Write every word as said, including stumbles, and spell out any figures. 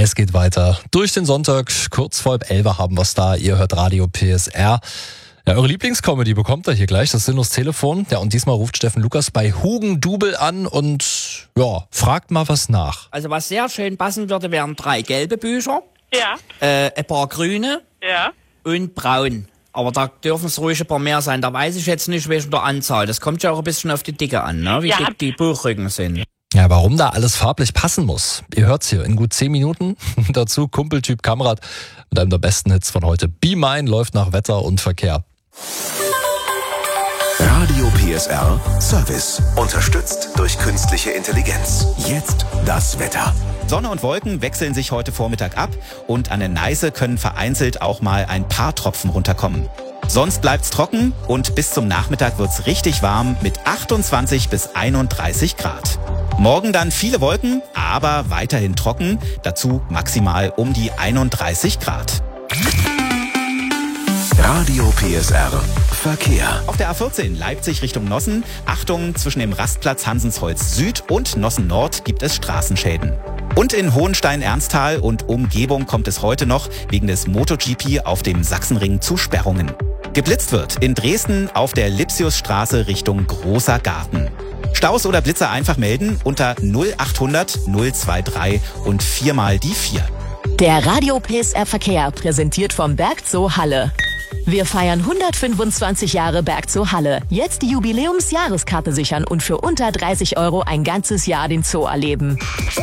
Es geht weiter. Durch den Sonntag, kurz vor halb elf haben wir es da. Ihr hört Radio P S R. Ja, eure Lieblingscomedy bekommt ihr hier gleich, das sinnlos Telefon. Ja, und diesmal ruft Steffen Lukas bei Hugendubel an und ja, fragt mal was nach. Also was sehr schön passen würde, wären drei gelbe Bücher, Ja, äh, ein paar grüne ja. und braun. Aber da dürfen es ruhig ein paar mehr sein. Da weiß ich jetzt nicht wegen der Anzahl. Das kommt ja auch ein bisschen auf die Dicke an, ne? Wie Ja. dick die Buchrücken sind. Ja, warum da alles farblich passen muss, ihr hört's hier in gut zehn Minuten. Dazu Kumpeltyp Kamrat mit einem der besten Hits von heute. Be Mine läuft nach Wetter und Verkehr. Radio P S R Service. Unterstützt durch künstliche Intelligenz. Jetzt das Wetter. Sonne und Wolken wechseln sich heute Vormittag ab und an der Neiße können vereinzelt auch mal ein paar Tropfen runterkommen. Sonst bleibt's trocken und bis zum Nachmittag wird's richtig warm mit achtundzwanzig bis einunddreißig Grad. Morgen dann viele Wolken, aber weiterhin trocken, dazu maximal um die einunddreißig Grad. Radio P S R Verkehr. Auf der A vierzehn Leipzig Richtung Nossen, Achtung, zwischen dem Rastplatz Hansensholz Süd und Nossen Nord gibt es Straßenschäden. Und in Hohenstein-Ernsthal und Umgebung kommt es heute noch wegen des MotoGP auf dem Sachsenring zu Sperrungen. Geblitzt wird in Dresden auf der Lipsiusstraße Richtung Großer Garten. Staus oder Blitzer einfach melden unter null achthundert null dreiundzwanzig und viermal die vier. Der Radio P S R Verkehr präsentiert vom Bergzoo Halle. Wir feiern hundertfünfundzwanzig Jahre Bergzoo Halle. Jetzt die Jubiläumsjahreskarte sichern und für unter dreißig Euro ein ganzes Jahr den Zoo erleben.